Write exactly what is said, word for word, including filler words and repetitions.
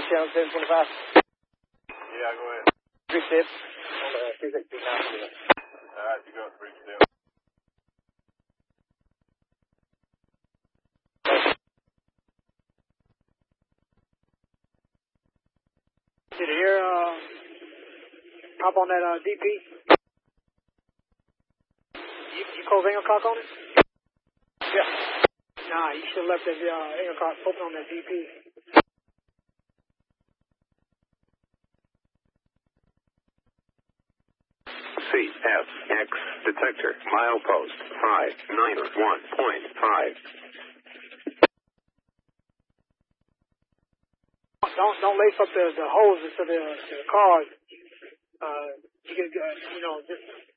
channel ten twenty-five. Yeah, go ahead. Three steps. On the three sixty nine. All right, you go three steps. Did you hear, uh, hop on that, uh, D P? You, you close Engelcock on it? Yeah. Nah, you should have left that, uh, Engelcock open on that D P. C F X detector milepost five nine one point five. Don't don't lace up the the hoses to the to the cars. Uh, you can uh, you know just